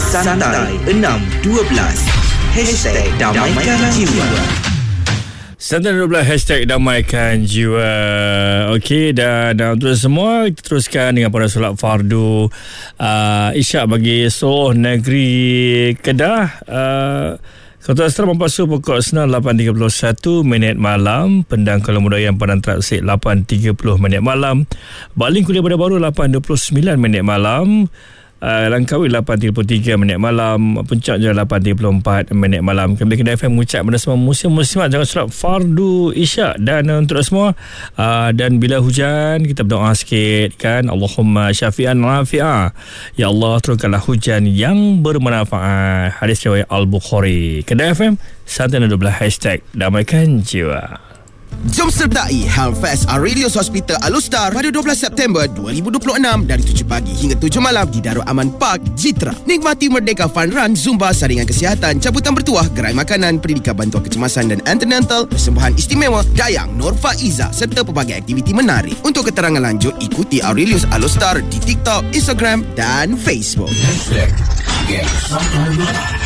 Santai 612 #Damaikan Jiwa. Santai 12 #Damaikan Jiwa. Okey, dan untuk semua kita teruskan dengan pada solat fardu Isyak bagi seluruh negeri Kedah. Kota Astra Pampasu pukul 8.31 malam. Pendang Kuala Mudayan Padang Traksik 8.30 malam. Baling Kuliah Bandar Baru 8.29 malam. Langkawi 8.33 malam. Puncak Jaya 8.34 malam. Kami Kedah FM mengucap kepada semua muslim-muslimat jangan solat fardu isyak. Dan untuk semua dan bila hujan kita berdoa sikit kan, Allahumma syafi'an nafi'ah, ya Allah turunkanlah hujan yang bermanfaat. Hadis riwayat Al-Bukhari. Kedah FM Santai 12 #Damaikan Jiwa. Jom sertai Hellfest Aurelius Hospital Alustar pada 12 September 2026 dari 7 pagi hingga 7 malam di Darul Aman Park, Jitra. Nikmati Merdeka Fun Run, Zumba, saringan kesihatan, cabutan bertuah, gerai makanan, pendidikan bantuan kecemasan dan antenatal, persembahan istimewa, dayang, Nur Faiza serta pelbagai aktiviti menarik. Untuk keterangan lanjut, ikuti Aurelius Alustar di TikTok, Instagram dan Facebook.